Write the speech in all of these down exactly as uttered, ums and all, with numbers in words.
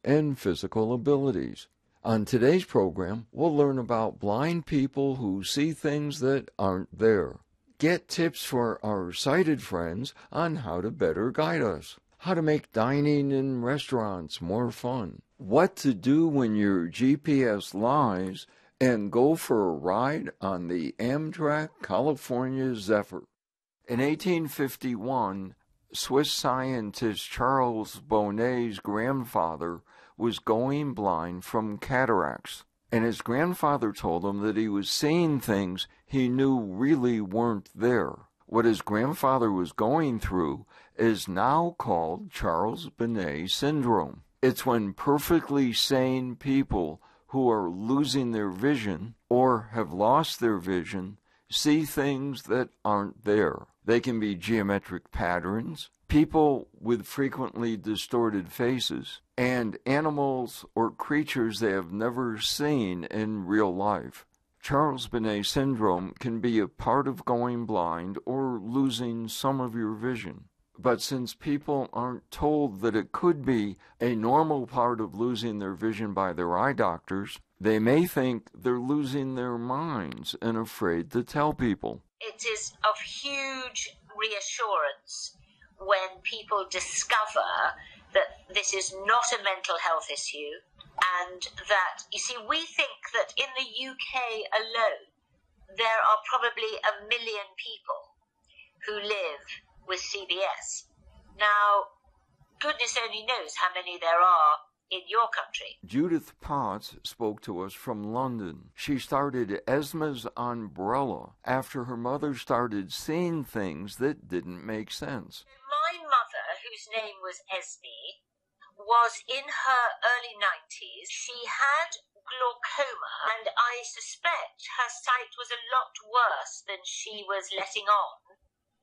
and physical abilities. On today's program, we'll learn about blind people who see things that aren't there. Get tips for our sighted friends on how to better guide us. How to make dining in restaurants more fun. What to do when your G P S lies, and go for a ride on the Amtrak California Zephyr. In eighteen fifty-one, Swiss scientist Charles Bonnet's grandfather was going blind from cataracts, and his grandfather told him that he was seeing things he knew really weren't there. What his grandfather was going through is now called Charles Bonnet syndrome. It's when perfectly sane people who are losing their vision or have lost their vision see things that aren't there. They can be geometric patterns, people with frequently distorted faces, and animals or creatures they have never seen in real life. Charles Bonnet syndrome can be a part of going blind or losing some of your vision. But since people aren't told that it could be a normal part of losing their vision by their eye doctors, they may think they're losing their minds and afraid to tell people. It is of huge reassurance when people discover that this is not a mental health issue, and that, you see, we think that in the U K alone, there are probably a million people who live with C B S. Now, goodness only knows how many there are in your country. Judith Potts spoke to us from London. She started Esma's Umbrella after her mother started seeing things that didn't make sense. My mother, whose name was Esme, was in her early nineties. She had glaucoma, and I suspect her sight was a lot worse than she was letting on.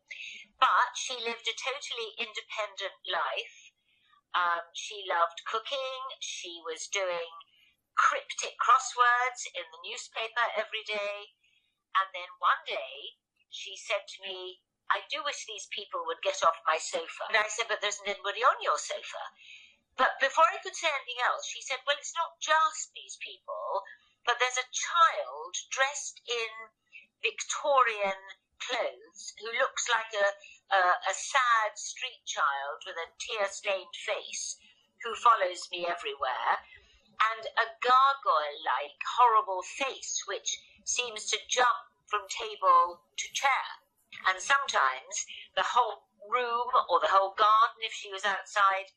But she lived a totally independent life. Um, she loved cooking. She was doing cryptic crosswords in the newspaper every day. And then one day she said to me, "I do wish these people would get off my sofa." And I said, "But there's nobody on your sofa." But before I could say anything else, she said, "Well, it's not just these people, but there's a child dressed in Victorian clothes who looks like a, a, a sad street child with a tear-stained face who follows me everywhere, and a gargoyle-like horrible face which seems to jump from table to chair. And sometimes the whole room or the whole garden, if she was outside,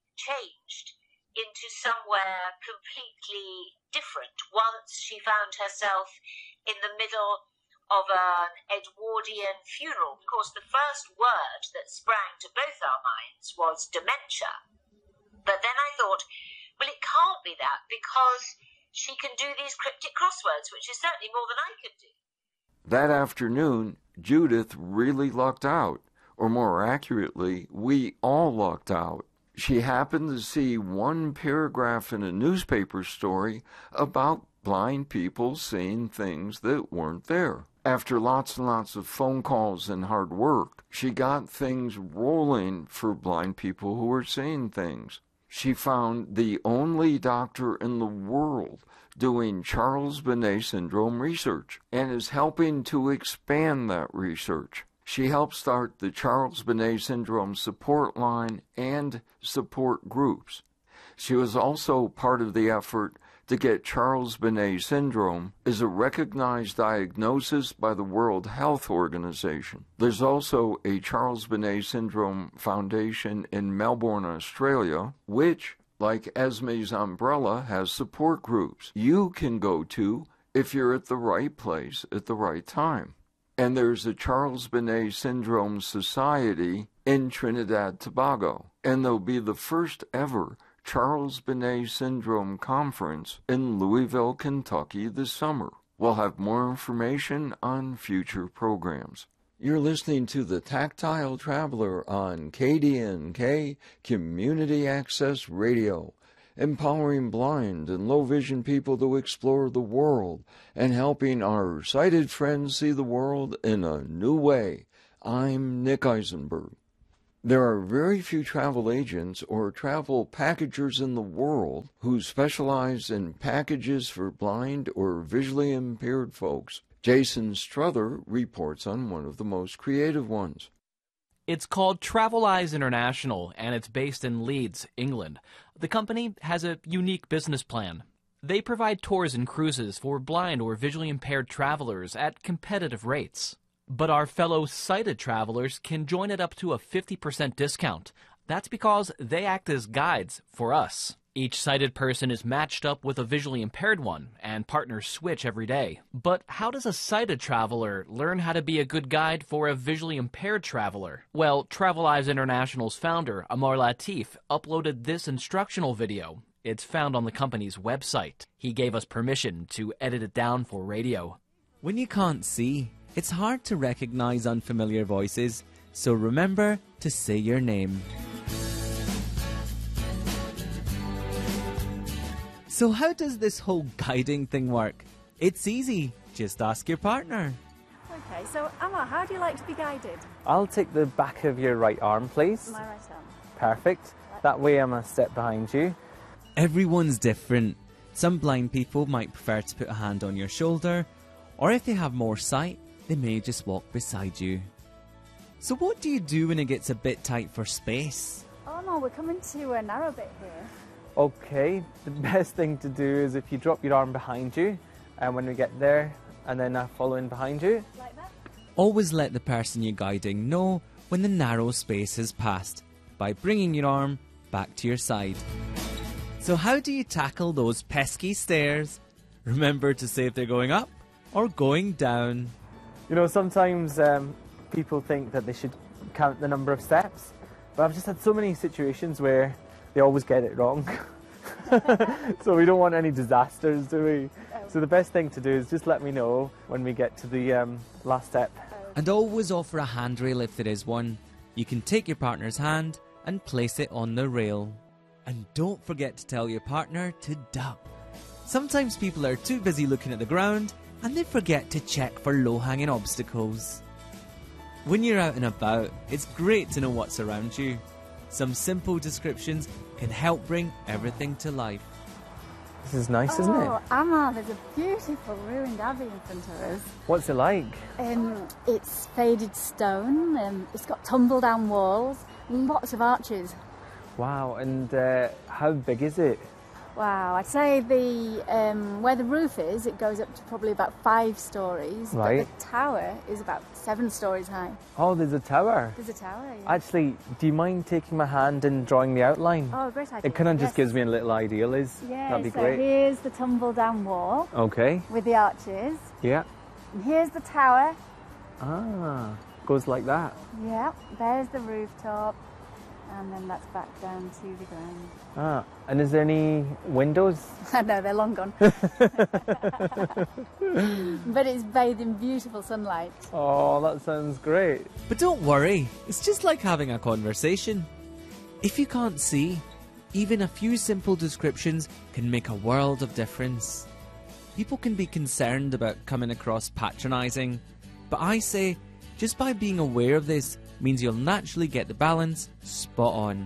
changed into somewhere completely different. Once she found herself in the middle of an Edwardian funeral. Of course, the first word that sprang to both our minds was dementia. But then I thought, well, it can't be that, because she can do these cryptic crosswords, which is certainly more than I could do. That afternoon, Judith really lucked out, or more accurately, we all lucked out. She happened to see one paragraph in a newspaper story about blind people seeing things that weren't there. After lots and lots of phone calls and hard work, she got things rolling for blind people who were seeing things. She found the only doctor in the world doing Charles Bonnet syndrome research and is helping to expand that research. She helped start the Charles Bonnet syndrome support line and support groups. She was also part of the effort to get Charles Bonnet syndrome is a recognized diagnosis by the World Health Organization. There's also a Charles Bonnet Syndrome Foundation in Melbourne, Australia, which, like Esme's Umbrella, has support groups you can go to if you're at the right place at the right time. And there's a Charles Bonnet Syndrome Society in Trinidad Tobago, and they'll be the first ever Charles Bonnet Syndrome Conference in Louisville, Kentucky this summer. We'll have more information on future programs. You're listening to The Tactile Traveler on K D N K Community Access Radio, empowering blind and low-vision people to explore the world and helping our sighted friends see the world in a new way. I'm Nick Eisenberg. There are very few travel agents or travel packagers in the world who specialize in packages for blind or visually impaired folks. Jason Struther reports on one of the most creative ones. It's called Traveleyes International, and it's based in Leeds, England. The company has a unique business plan. They provide tours and cruises for blind or visually impaired travelers at competitive rates. But our fellow sighted travelers can join at up to a fifty percent discount. That's because they act as guides for us. Each sighted person is matched up with a visually impaired one, and partners switch every day. But how does a sighted traveler learn how to be a good guide for a visually impaired traveler? Well, Traveleyes International's founder, Amar Latif, uploaded this instructional video. It's found on the company's website. He gave us permission to edit it down for radio. When you can't see, it's hard to recognize unfamiliar voices, so remember to say your name. So how does this whole guiding thing work? It's easy. Just ask your partner. Okay, so Emma, how do you like to be guided? I'll take the back of your right arm, please. My right arm. Perfect. That way I'm a step behind you. Everyone's different. Some blind people might prefer to put a hand on your shoulder, or if they have more sight, they may just walk beside you. So what do you do when it gets a bit tight for space? Oh no, we're coming to a narrow bit here. Okay, the best thing to do is if you drop your arm behind you, and when we get there, and then I follow in behind you. Like that? Always let the person you're guiding know when the narrow space has passed by bringing your arm back to your side. So how do you tackle those pesky stairs? Remember to say if they're going up or going down. You know, sometimes um, people think that they should count the number of steps, but I've just had so many situations where they always get it wrong. So we don't want any disasters, do we? So the best thing to do is just let me know when we get to the um, last step. And always offer a handrail if there is one. You can take your partner's hand and place it on the rail. And don't forget to tell your partner to duck. Sometimes people are too busy looking at the ground and they forget to check for low-hanging obstacles. When you're out and about, it's great to know what's around you. Some simple descriptions can help bring everything to life. This is nice, isn't Oh, it? Emma, there's a beautiful ruined abbey in front of us. What's it like? Um, it's faded stone, um, it's got tumble down walls, lots of arches. Wow, and uh, how big is it? Wow, I'd say the um, where the roof is, it goes up to probably about five stories. Right. But the tower is about seven stories high. Oh, there's a tower. There's a tower, yeah. Actually, do you mind taking my hand and drawing the outline? Oh, great idea. It kind of just Yes. gives me a little idea, Liz. Yeah, That'd be so great. here's the tumble down wall Okay, with the arches. yeah. And here's the tower. Ah, goes like that. Yeah, there's the rooftop. And then that's back down to the ground. Ah, and is there any windows? No, they're long gone. But it's bathed in beautiful sunlight. Oh, that sounds great. But don't worry, it's just like having a conversation. If you can't see, even a few simple descriptions can make a world of difference. People can be concerned about coming across patronising, but I say, just by being aware of this means you'll naturally get the balance spot on.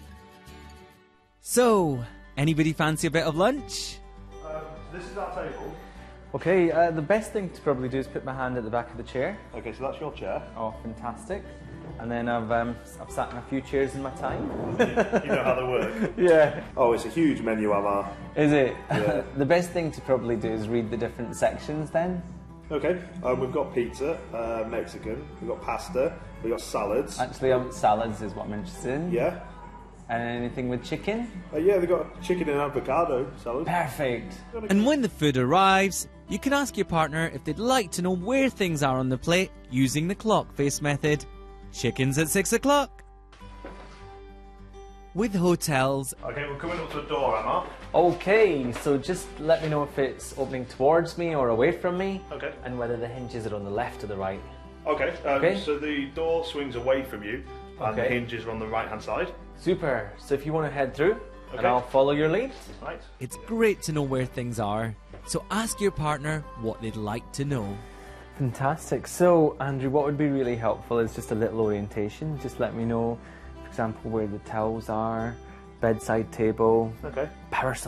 So, anybody fancy a bit of lunch? Um, this is our table. Okay, uh, the best thing to probably do is put my hand at the back of the chair. Okay, so that's your chair. Oh, fantastic. And then I've um, I've sat in a few chairs in my time. You know how they work. Yeah. Oh, it's a huge menu, Amar. Is it? Yeah. The best thing to probably do is read the different sections then. Okay, um, we've got pizza, uh, Mexican, we've got pasta, we've got salads. Actually, um, salads is what I'm interested in. Yeah? And anything with chicken? Uh, yeah, they've got chicken and avocado salad. Perfect. And when the food arrives, you can ask your partner if they'd like to know where things are on the plate using the clock face method. Chicken's at six o'clock. With hotels, Okay, we're coming up to the door, Amar. Okay, so just let me know if it's opening towards me or away from me. Okay. And whether the hinges are on the left or the right. Okay, um, Okay. so the door swings away from you, and the Okay. hinges are on the right-hand side. Super. So if you want to head through, and Okay. I'll follow your lead. Right. it's great to know where things are, so ask your partner what they'd like to know. Fantastic. So, Andrew, what would be really helpful is just a little orientation. Just let me know example, where the towels are, bedside table, Okay. power